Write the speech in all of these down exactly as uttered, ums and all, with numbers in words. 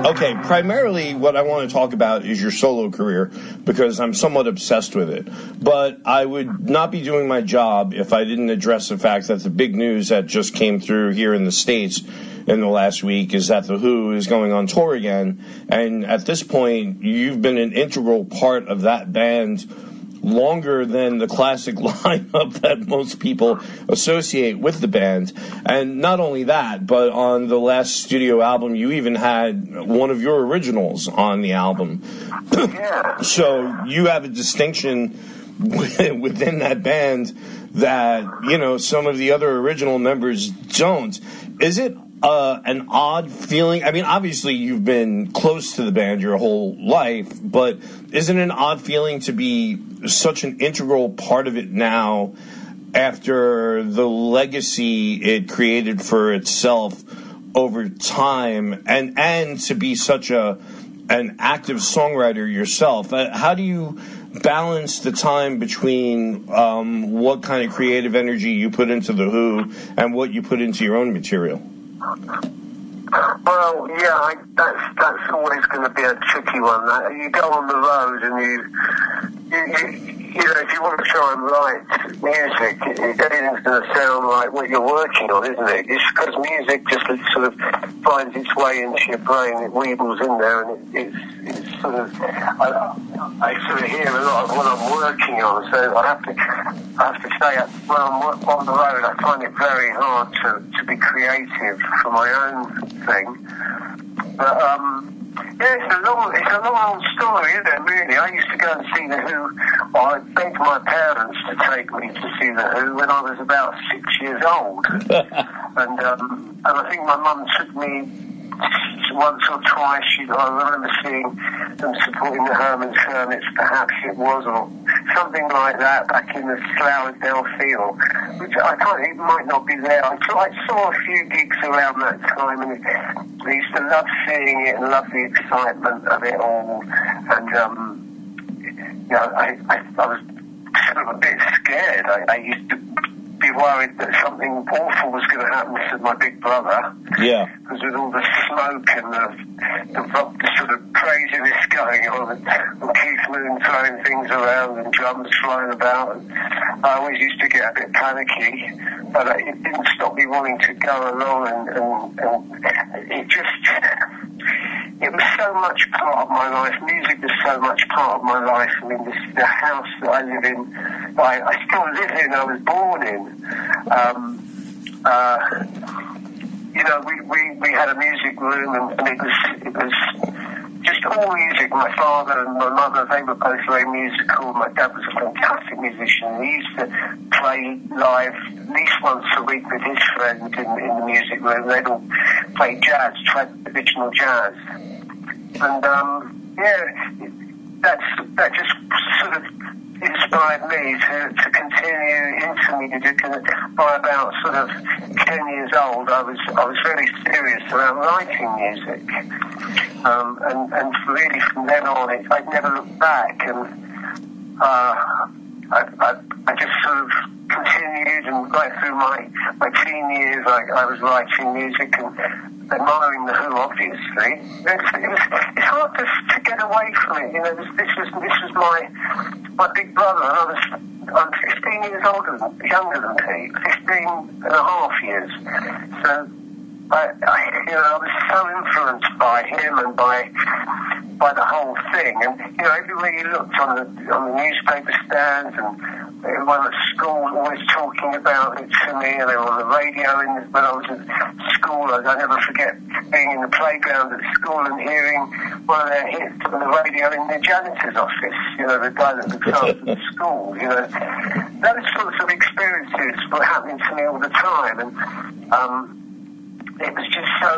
Okay, primarily what I want to talk about is your solo career because I'm somewhat obsessed with it. But I would not be doing my job if I didn't address the fact that the big news that just came through here in the States in the last week is that The Who is going on tour again. And at this point, you've been an integral part of that band longer than the classic lineup that most people associate with the band. And not only that, but on the last studio album, you even had one of your originals on the album. Yeah. So you have a distinction within that band that, you know, some of the other original members don't. Is it Uh, an odd feeling? I mean, obviously you've been close to the band your whole life, but isn't it an odd feeling to be such an integral part of it now after the legacy it created for itself over time, and and to be such a an active songwriter yourself? Uh, how do you balance the time between um, what kind of creative energy you put into The Who and what you put into your own material? Well, yeah, I, that's that's always going to be a tricky one. That, you go on the road and you, you, you, you know, if you want to try and write music, it, everything's going to sound like what you're working on, isn't it? It's because music just sort of finds its way into your brain. It weebles in there, and it, it's, it's sort of. I, I sort of hear a lot of what I'm working on, so I have to, I have to say, when I'm on the road, I find it very hard to, to be creative for my own thing. But um, yeah, it's a long, it's a long old story, isn't it? Really, I used to go and see The Who. Or I begged my parents to take me to see The Who when I was about six years old, and um, and I think my mum took me once or twice. She, I remember seeing them supporting the Herman's Hermits, perhaps it was, or something like that, back in the Slough Field, which I can't, it might not be there. I, saw, I saw a few gigs around that time, and I used to love seeing it and love the excitement of it all. And um, you know, I, I, I was sort of a bit scared. I, I used to be worried that something awful was going to happen to my big brother. Yeah. Because with all the smoke and the, the, the sort of craziness going on, and, and Keith Moon throwing things around and drums flying about, and I always used to get a bit panicky, but it didn't stop me wanting to go along, and, and, and it just, it was so much part of my life. Music was so much part of my life. I mean, this, the house that I live in, I, I still live in, I was born in. Um, uh, you know, we, we, we had a music room, and, and it was it was just all music. My father and my mother, they were both very musical. My dad was a fantastic musician. He used to play live at least once a week with his friends in, in the music room. They'd all play jazz, traditional jazz. And, um, yeah, that's, that just sort of inspired me to, to continue into music. And by about sort of ten years old, I was I was very serious about writing music. Um, and, and really from then on, it, I'd never looked back. And uh, I, I, I just sort of continued, and right through my, my teen years, I, I was writing music and admiring The Who, obviously. It's, it was, it's hard to, to get away from it. You know, this, this was this was my my big brother, and I was I'm fifteen years older, than, younger than Pete, fifteen and a half years. So I, I you know I was so influenced by him and by by the whole thing. And you know, everywhere you looked on the on the newspaper stands, and everyone at school always talking about it to me, and they were on the radio in the, when I was at school. I, I never forget being in the playground at school and hearing one of their hits on the radio in the janitor's office, you know, the guy that looks after the school, you know. Those sorts of experiences were happening to me all the time, and um, it was just so,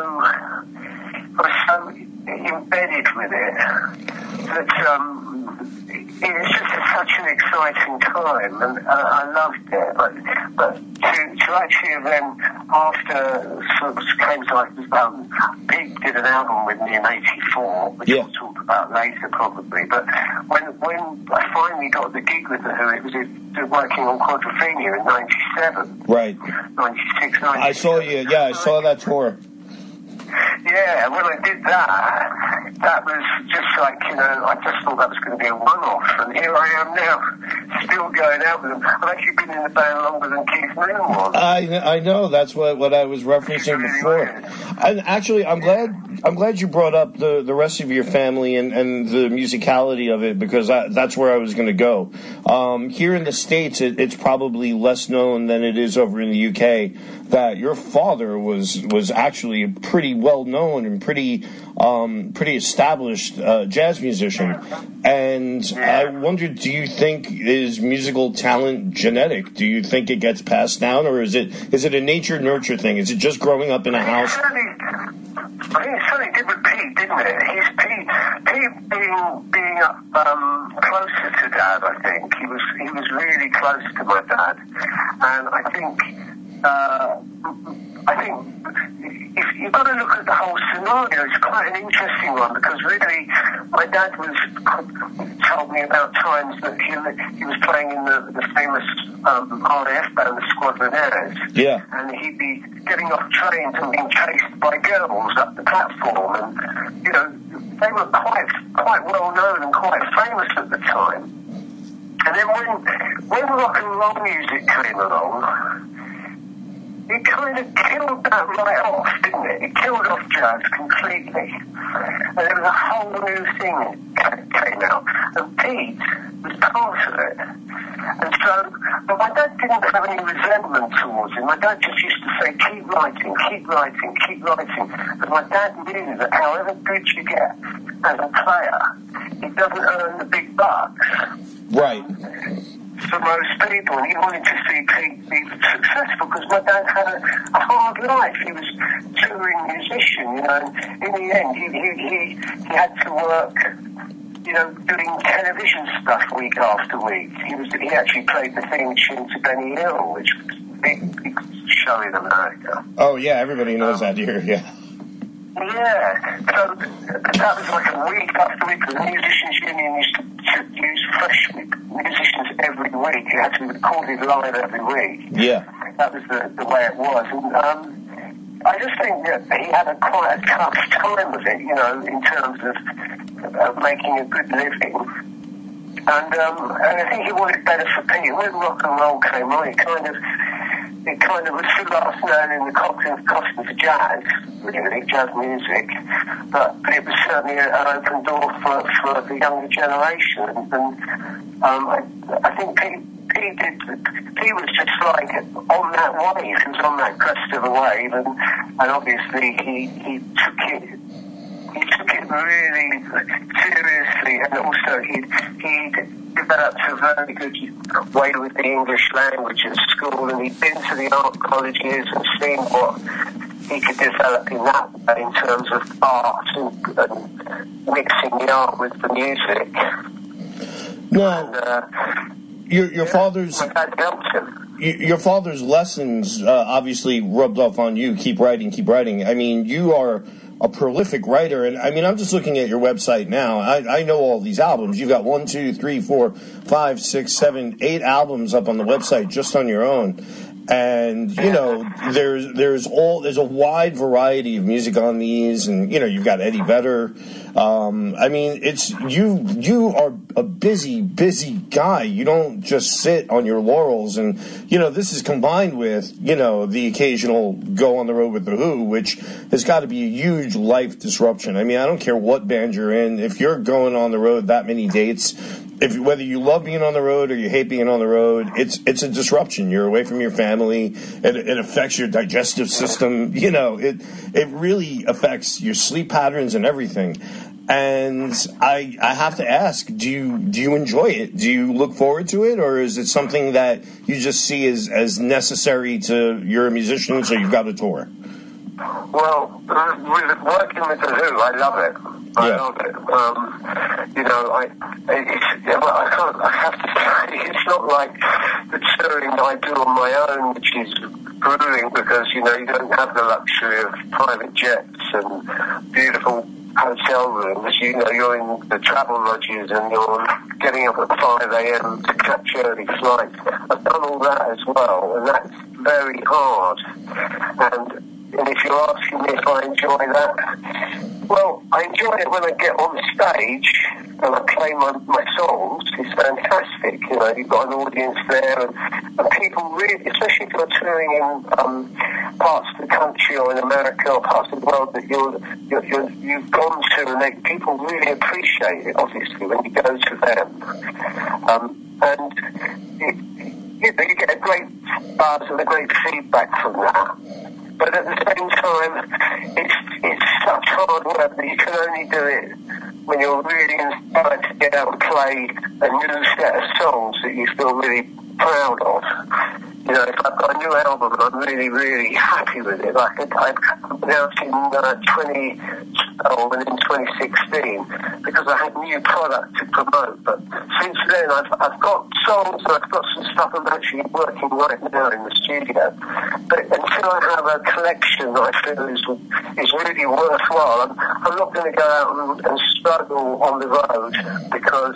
I was so embedded with it that um, it was just such an exciting time, and uh, I loved it. But but to to actually have then, after sort of came to like um, Pete did an album with me in eighty-four, which yeah. we'll talk about later probably. But when when I finally got the gig with The Who, it was it, working on Quadrophenia in ninety-seven, right, ninety-six, ninety-seven. I saw you. Yeah, I saw that tour. Yeah, when I did that, that was just like, you know, I just thought that was going to be a one-off, and here I am now, still going out with them. I've actually been in the band longer than Keith Moon was. I I know, that's what, what I was referencing really before. And actually, I'm glad I'm glad you brought up the, the rest of your family and, and the musicality of it, because I, that's where I was going to go. Um, here in the States, it, it's probably less known than it is over in the U K that your father was was actually a pretty well known and pretty um, pretty established uh, jazz musician. And I wondered, do you think is musical talent genetic? Do you think it gets passed down, or is it is it a nature nurture thing? Is it just growing up in a house? I think it certainly did with Pete, didn't it? He's Pete, Pete being being um, closer to Dad. I think he was he was really close to my dad, and I think uh, I think if you've got to look at the whole scenario, it's quite an interesting one, because really my dad was told me about times that he he was playing in the, the famous um, R A F band, the Squadronaires. Yeah, and he'd be getting off trains and being chased by girls up the platform, and you know they were quite quite well known and quite famous at the time. And then when when rock and roll music came along, it kind of killed that right off, didn't it? It killed off jazz completely. And there was a whole new thing that came out, and Pete was part of it. And so, but my dad didn't have any resentment towards him. My dad just used to say, keep writing, keep writing, keep writing. But my dad knew that however good you get as a player, it doesn't earn the big bucks. Right. For most people, and he wanted to see Pete be successful, because my dad had a, a hard life. He was a touring musician, you know, and in the end he, he, he, he had to work, you know, doing television stuff week after week. He was he actually played the theme tune to Benny Hill, which was a big, big show in America. Oh yeah, everybody knows um, that here, yeah. Yeah, so that was like a week after week. The Musicians Union used to, to use fresh musicians every week. It had to be recorded live every week. Yeah. That was the, the way it was. And um, I just think that he had a quite a tough time with it, you know, in terms of uh, making a good living. And, um, and I think he wanted better for Pete. When rock and roll came on, it kind of... It kind of was the last nail in the coffin, coffin for jazz, really, jazz music. But, but it was certainly an open door for, for the younger generation. And um, I, I think Pete, Pete, did, Pete was just like on that wave. He was on that crest of a wave. And, and obviously he, he took it. He took it really seriously, and also he he developed a very good way with the English language at school, and he'd been to the art colleges and seen what he could develop in that way in terms of art and, and mixing the art with the music. Now, and, uh, your your yeah, father's my dad helped him. Your father's lessons uh, obviously rubbed off on you. Keep writing, keep writing. I mean, you are a prolific writer, and I mean, I'm just looking at your website now. I, I know all these albums. You've got one, two, three, four, five, six, seven, eight albums up on the website just on your own. And you know, there's there's all there's a wide variety of music on these, and you know, you've got Eddie Vedder. Um, I mean, it's you you are a busy, busy guy. You don't just sit on your laurels, and you know, this is combined with you know the occasional go on the road with the Who, which has got to be a huge life disruption. I mean, I don't care what band you're in, if you're going on the road that many dates. If whether you love being on the road or you hate being on the road, it's it's a disruption. You're away from your family. It, it affects your digestive system. You know, it it really affects your sleep patterns and everything. And I I have to ask, do you do you enjoy it? Do you look forward to it, or is it something that you just see as as necessary to you're a musician, so you've got to tour? Well, with working with the Who, I love it. I yeah. love it. Um, you know, I, it's, well, I can't, I have to say, it's not like the touring I do on my own, which is grueling because, you know, you don't have the luxury of private jets and beautiful hotel rooms. You know, you're in the travel lodges and you're getting up at five a.m. to catch early flights. I've done all that as well, and that's very hard. And And if you're asking me if I enjoy that, Well, I enjoy it when I get on stage and I play my, my songs. It's fantastic, you know, you've got an audience there, and, and people really, especially if you're touring in um, parts of the country or in America or parts of the world that you're, you're, you're, you've gone to, and they, people really appreciate it, obviously, when you go to them. Um, and it, you know, you get a great buzz and a great feedback from that. But at the same time, it's it's such hard work that you can only do it when you're really inspired to get out and play a new set of songs that you feel really proud of. You know, if I've got a new album and I'm really, really happy with it, like I put out in uh, twenty twelve and in twenty sixteen, because I had new product to promote. But since then, I've I've got songs and I've got some stuff I'm actually working right now in the studio. But until I have a collection that I feel is is really worthwhile, I'm, I'm not going to go out and, and struggle on the road, because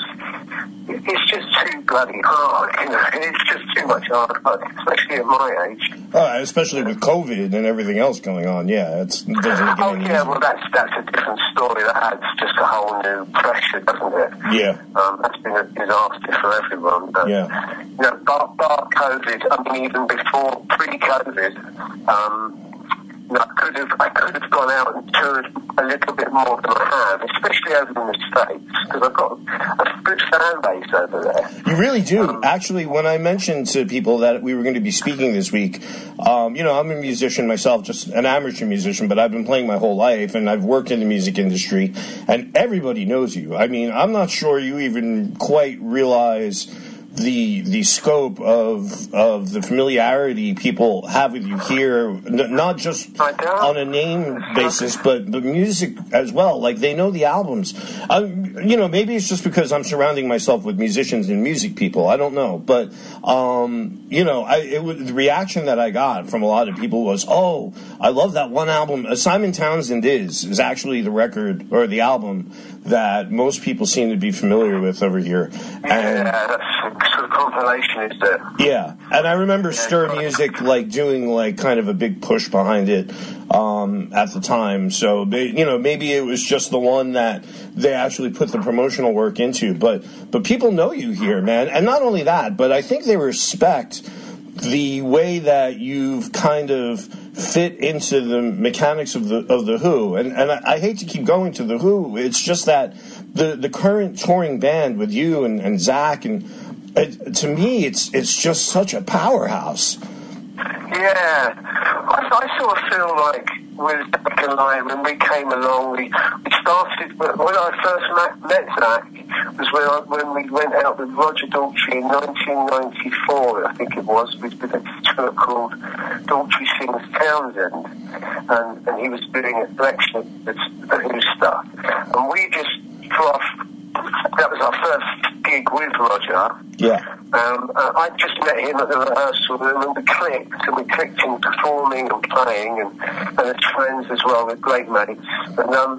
it's just too bloody hard. You know, it's just too much hard work, especially at my age. Uh, especially with COVID and everything else going on, yeah. It's, it doesn't make it oh, any yeah, easier. well, that's that's a different story. That adds just a whole new pressure, doesn't it? Yeah. Um, that's been a disaster for everyone. But, yeah. You know, bar, bar COVID, I mean, even before, pre-COVID, um, you know, I could have I could have gone out and toured a little bit more than I have, especially over in the States, because I've got a good fan base over there. You really do. Um, Actually, when I mentioned to people that we were going to be speaking this week, um, you know, I'm a musician myself, just an amateur musician, but I've been playing my whole life, and I've worked in the music industry, and everybody knows you. I mean, I'm not sure you even quite realize the the scope of of the familiarity people have with you here, n- not just on a name basis, but the music as well. Like, they know the albums. Um, you know, maybe it's just because I'm surrounding myself with musicians and music people. I don't know, but um, you know, I, it was, the reaction that I got from a lot of people was, "Oh, I love that one album." Uh, Simon Townsend is is actually the record or the album that most people seem to be familiar with over here. And, yeah, that's sort of compilation, is it? Yeah, and I remember Stir Music like doing like kind of a big push behind it um, at the time. So you know, maybe it was just the one that they actually put the promotional work into. But but people know you here, man, and not only that, but I think they respect the way that you've kind of fit into the mechanics of the of the Who, and and I, I hate to keep going to the Who. It's just that the the current touring band with you and, and Zach, and it, to me, it's it's just such a powerhouse. Yeah, I, I sort of feel like with Zach and I, when we came along, we, we started, when I first met, met Zach, was when, I, when we went out with Roger Daltrey in nineteen ninety-four, I think it was, we did a tour called Daltrey Sings Townsend, and, and he was doing a collection of the Who stuff, and we just, for our, that was our first gig with Roger. Yeah. Um, uh, I just met him at the rehearsal room, and we clicked, and we clicked in performing and playing, and, and as friends as well, with great mates. And um,